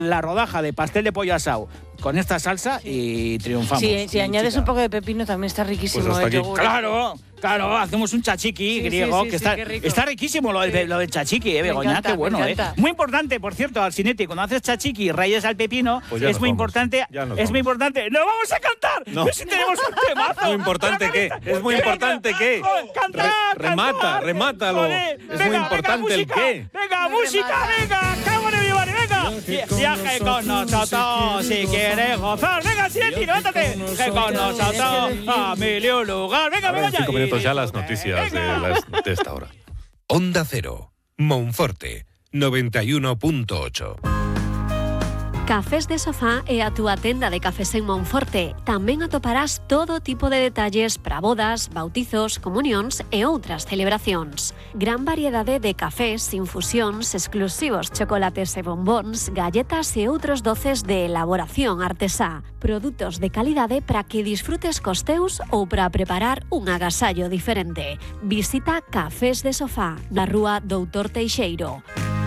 la rodaja de pastel de pollo asado con esta salsa y triunfamos. Sí, si añades un poco de pepino también está riquísimo. Pues hasta aquí. yogur. Claro, hacemos un chachiqui Sí, griego, sí, que qué rico. está riquísimo lo del chachiqui, Begoña, encanta, qué bueno, me encanta. Muy importante, por cierto, Alcinetti, cuando haces chachiqui y rayas al pepino, Pues ya es nos muy vamos, importante, ya nos es muy vamos. importante. ¡No vamos a cantar! No. ¡Pues si tenemos un temazo! ¿Muy importante qué? ¿Es muy importante qué? ¡Cantar! Remátalo. Joder, Es muy importante el música, qué. ¡Venga, música, venga! ¡Cámara, mi madre, venga! Viaje con nosotros si quieres gozar. ¡Venga, Alcinetti, levántate! ¡Que con nosotros a mil y un lugar! ¡Venga, A ver, en Begoña! 5 minutos ya las noticias de esta hora. Onda Cero, Monforte, 91.8. Cafés de Sofá é a túa tenda de cafés en Monforte. Tamén atoparás todo tipo de detalles para bodas, bautizos, comunións e outras celebracións. Gran variedade de cafés, infusións, exclusivos chocolates e bombóns, galletas e outros doces de elaboración artesá. Produtos de calidade para que disfrutes cos teus ou para preparar un agasallo diferente. Visita Cafés de Sofá, na rúa Doutor Teixeiro.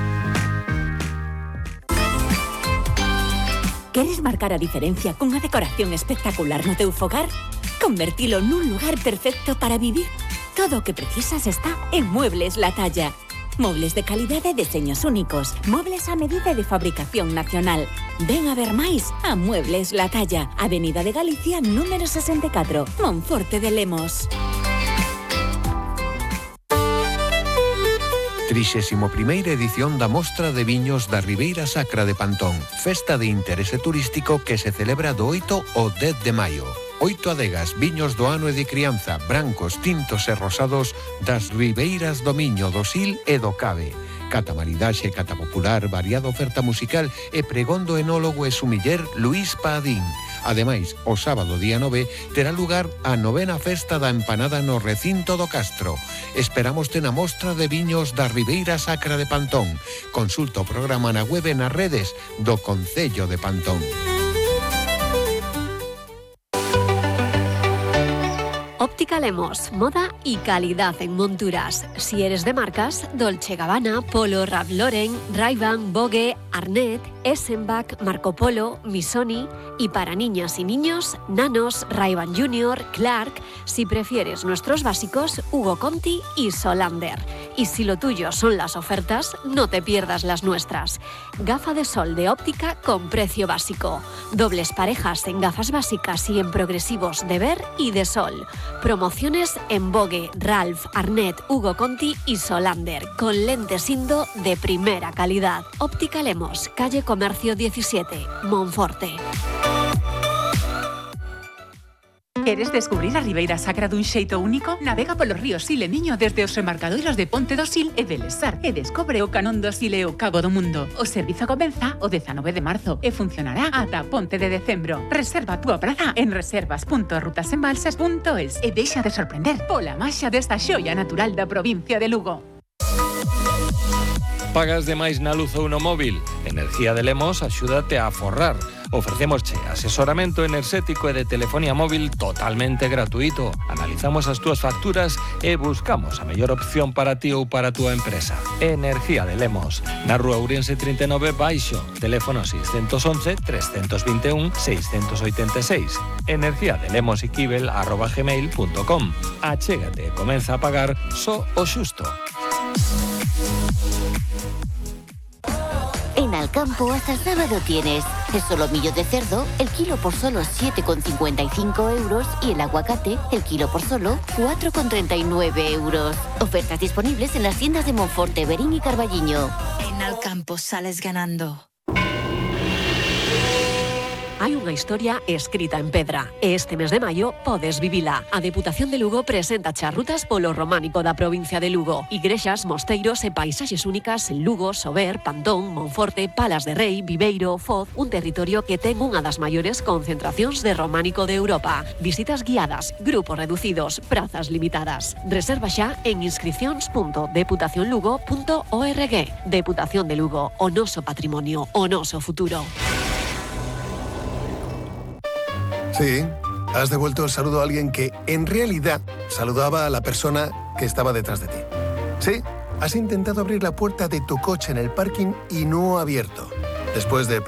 Queres marcar a diferencia cunha decoración espectacular no teu fogar? Convertilo nun lugar perfecto para vivir. Todo o que precisas está en Muebles La Talla. Mobles de calidade e deseños únicos. Mobles a medida de fabricación nacional. Ven a ver máis a Muebles La Talla. Avenida de Galicia, número 64, Monforte de Lemos. 31ª edición da Mostra de Viños da Ribeira Sacra de Pantón, festa de interese turístico que se celebra do 8 ao 10 de maio. 8 adegas, viños do ano e de crianza, brancos, tintos e rosados das ribeiras do Miño, do Sil e do Cabe. Cata maridaxe, cata popular, variada oferta musical e pregón do enólogo e sumiller Luís Padín. Ademais, o sábado día 9 terá lugar a 9ª festa da empanada no recinto do Castro. Esperámoste na Mostra de Viños da Ribeira Sacra de Pantón. Consulta o programa na web e nas redes do Concello de Pantón. Óptica Lemos, moda y calidad en monturas. Si eres de marcas, Dolce & Gabbana, Polo, Ralph Lauren, Ray-Ban, Vogue, Arnett, Essenbach, Marco Polo, Missoni y para niñas y niños, Nanos, Ray-Ban Junior, Clark. Si prefieres nuestros básicos, Hugo Conti y Solander. Y si lo tuyo son las ofertas, no te pierdas las nuestras. Gafa de sol de óptica con precio básico. Dobles parejas en gafas básicas y en progresivos de ver y de sol. Promociones en Vogue, Ralph, Arnett, Hugo Conti y Solander, con lentes Indo de primera calidad. Óptica Lemos, calle Comercio 17, Monforte. Queres descubrir a Ribeira Sacra dun xeito único? Navega polos ríos Sil e Miño desde os remarcadoiros de Ponte do Sil e de Lesar e descobre o canón do Sil e o Cabo do Mundo. O servizo comeza o 19 de marzo e funcionará ata Ponte de Decembro. Reserva a túa praza en reservas.rutasembalsas.es e deixa de sorprender pola maxia desta xoia natural da provincia de Lugo. Pagas demais na luz ou no móvil? Energía de Lemos axúdate a aforrar. Ofrecémosche asesoramento enerxético e de telefonía móvil totalmente gratuito. Analizamos as túas facturas e buscamos a mellor opción para ti ou para a túa empresa. Energía de Lemos, na rúa Ourense 39 baixo, teléfono 611 321 686. Energía de lemosequibel@gmail.com. Achégate e comeza a pagar só o xusto. En Alcampo hasta el sábado tienes el solomillo de cerdo, el kilo por solo 7,55 euros y el aguacate, el kilo por solo 4,39 euros. Ofertas disponibles en las tiendas de Monforte, Berín y Carballiño. En Alcampo sales ganando. Hai unha historia escrita en pedra e este mes de maio podes vivila. A Deputación de Lugo presenta as rutas polo románico da provincia de Lugo. Igrexas, mosteiros e paisaxes únicas en Lugo, Sober, Pantón, Monforte, Palas de Rei, Viveiro, Foz, un territorio que ten unha das maiores concentracións de románico de Europa. Visitas guiadas, grupos reducidos, prazas limitadas. Reserva xa en inscripcións.deputacionlugo.org. Deputación de Lugo, o noso patrimonio, o noso futuro. Sí, has devuelto el saludo a alguien que, en realidad, saludaba a la persona que estaba detrás de ti. Sí, has intentado abrir la puerta de tu coche en el parking y no ha abierto. Después de